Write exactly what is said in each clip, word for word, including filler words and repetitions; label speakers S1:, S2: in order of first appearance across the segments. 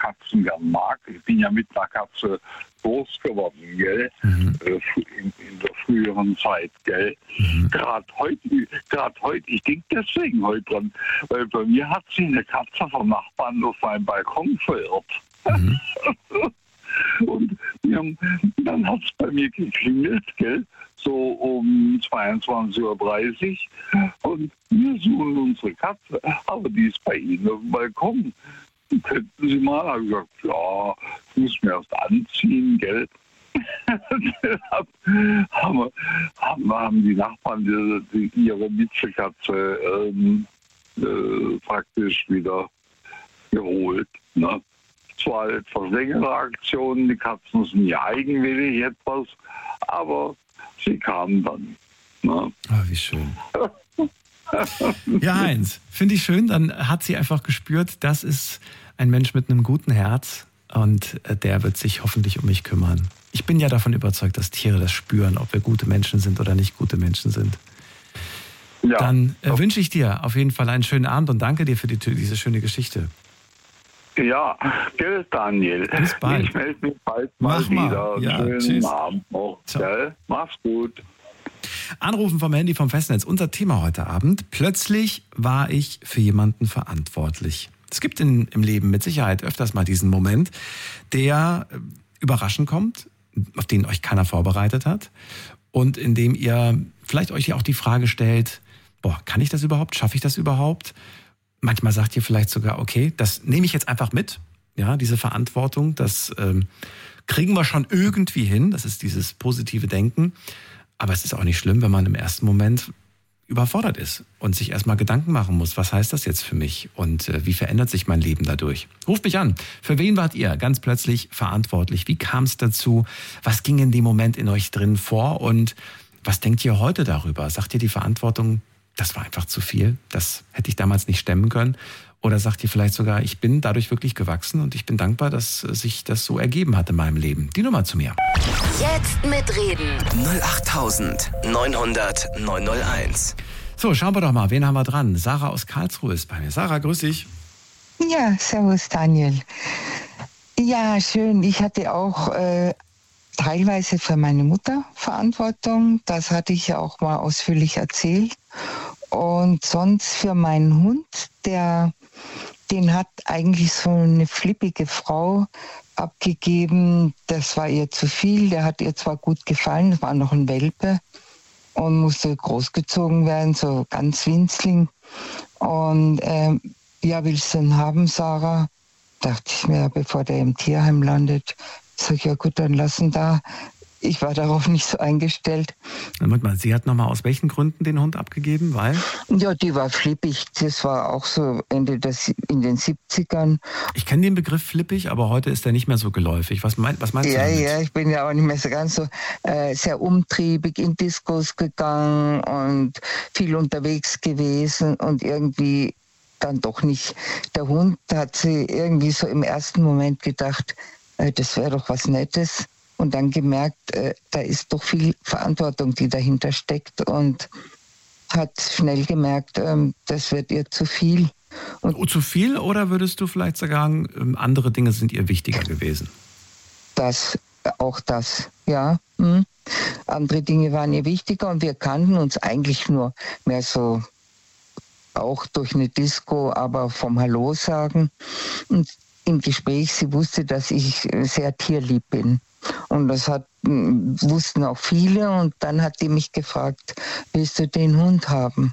S1: Katzen gern mag. Ich bin ja mit einer Katze groß geworden, gell? Mhm. In, in der früheren Zeit, gell? Mhm. Gerade heute, gerade heute, ich denke deswegen heute dran, weil bei mir hat sie eine Katze vom Nachbarn auf meinem Balkon verirrt. Mhm. Und ja, dann hat es bei mir geklingelt, gell? So um zweiundzwanzig Uhr dreißig und wir suchen unsere Katze, aber die ist bei Ihnen auf dem Balkon. Könnten Sie mal? Habe ich gesagt, ja, ich muss mir erst anziehen, gell? haben, haben, haben die Nachbarn die, die, ihre Miezekatze ähm, äh, praktisch wieder geholt. Ne? Zwar etwas längere Aktionen, die Katzen sind ja eigenwillig etwas, aber sie kamen dann. Ne?
S2: Oh, wie schön. Ja, Heinz, finde ich schön. Dann hat sie einfach gespürt, das ist ein Mensch mit einem guten Herz und der wird sich hoffentlich um mich kümmern. Ich bin ja davon überzeugt, dass Tiere das spüren, ob wir gute Menschen sind oder nicht gute Menschen sind. Ja. Dann äh, wünsche ich dir auf jeden Fall einen schönen Abend und danke dir für die, diese schöne Geschichte.
S1: Ja, gell, Daniel.
S2: Bis bald.
S1: Ich melde mich bald mal
S2: Mach mal.
S1: wieder.
S2: Ja,
S1: Schönen
S2: tschüss.
S1: Abend noch. Gell? Mach's gut.
S2: Anrufen vom Handy vom Festnetz. Unser Thema heute Abend. Plötzlich war ich für jemanden verantwortlich. Es gibt in, im Leben mit Sicherheit öfters mal diesen Moment, der äh, überraschend kommt, auf den euch keiner vorbereitet hat und in dem ihr vielleicht euch auch die Frage stellt, boah, kann ich das überhaupt? Schaffe ich das überhaupt? Manchmal sagt ihr vielleicht sogar, okay, das nehme ich jetzt einfach mit, ja, diese Verantwortung, das ähm, kriegen wir schon irgendwie hin, das ist dieses positive Denken, aber es ist auch nicht schlimm, wenn man im ersten Moment überfordert ist und sich erstmal Gedanken machen muss, was heißt das jetzt für mich und äh, wie verändert sich mein Leben dadurch? Ruft mich an. Für wen wart ihr ganz plötzlich verantwortlich? Wie kam es dazu? Was ging in dem Moment in euch drin vor und was denkt ihr heute darüber? Sagt ihr die Verantwortung, das war einfach zu viel, das hätte ich damals nicht stemmen können? Oder sagt ihr vielleicht sogar, ich bin dadurch wirklich gewachsen und ich bin dankbar, dass sich das so ergeben hat in meinem Leben? Die Nummer zu mir.
S3: Jetzt mitreden.
S4: null acht neunhundert neunhunderteins.
S2: So, schauen wir doch mal, wen haben wir dran? Sarah aus Karlsruhe ist bei mir. Sarah, grüß dich.
S5: Ja, servus Daniel. Ja, schön. Ich hatte auch äh, teilweise für meine Mutter Verantwortung. Das hatte ich ja auch mal ausführlich erzählt. Und sonst für meinen Hund, der, den hat eigentlich so eine flippige Frau abgegeben. Das war ihr zu viel. Der hat ihr zwar gut gefallen, das war noch ein Welpe und musste großgezogen werden, so ganz winzling. Und ähm, ja, willst du ihn haben, Sarah? Dachte ich mir, bevor der im Tierheim landet. Sag ich, ja gut, dann lass ihn da. Ich war darauf nicht so eingestellt.
S2: Moment mal, sie hat nochmal aus welchen Gründen den Hund abgegeben? Weil?
S5: Ja, die war flippig. Das war auch so Ende des, in den siebzigern.
S2: Ich kenne den Begriff flippig, aber heute ist er nicht mehr so geläufig. Was, mein, was meinst
S5: ja,
S2: du damit?
S5: Ja, ich bin ja auch nicht mehr so ganz so äh, sehr umtriebig, in Diskos gegangen und viel unterwegs gewesen und irgendwie dann doch nicht. Der Hund hat sie irgendwie so im ersten Moment gedacht, äh, das wäre doch was Nettes. Und dann gemerkt, äh, da ist doch viel Verantwortung, die dahinter steckt und hat schnell gemerkt, ähm, das wird ihr zu viel. Und
S2: oh, zu viel oder würdest du vielleicht sagen, ähm, andere Dinge sind ihr wichtiger gewesen?
S5: Das, auch das, ja. Hm. Andere Dinge waren ihr wichtiger und wir kannten uns eigentlich nur mehr so auch durch eine Disco, aber vom Hallo sagen. Und im Gespräch, sie wusste, dass ich sehr tierlieb bin. Und das hat, wussten auch viele. Und dann hat die mich gefragt, willst du den Hund haben?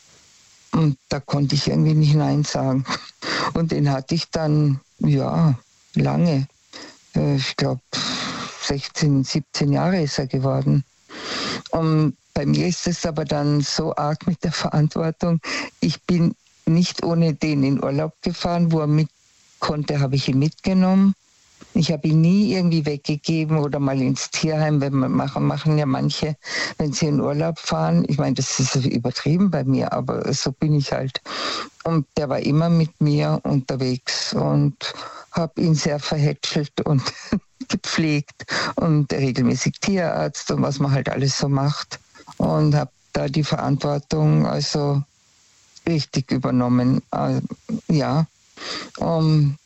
S5: Und da konnte ich irgendwie nicht Nein sagen. Und den hatte ich dann, ja, lange. Ich glaube, sechzehn, siebzehn Jahre ist er geworden. Und bei mir ist es aber dann so arg mit der Verantwortung. Ich bin nicht ohne den in Urlaub gefahren, wo er mit konnte, habe ich ihn mitgenommen. Ich habe ihn nie irgendwie weggegeben oder mal ins Tierheim, wenn man machen, machen ja manche, wenn sie in Urlaub fahren. Ich meine, das ist übertrieben bei mir, aber so bin ich halt. Und der war immer mit mir unterwegs und habe ihn sehr verhätschelt und gepflegt und regelmäßig Tierarzt und was man halt alles so macht. Und habe da die Verantwortung also richtig übernommen. Äh, ja, um,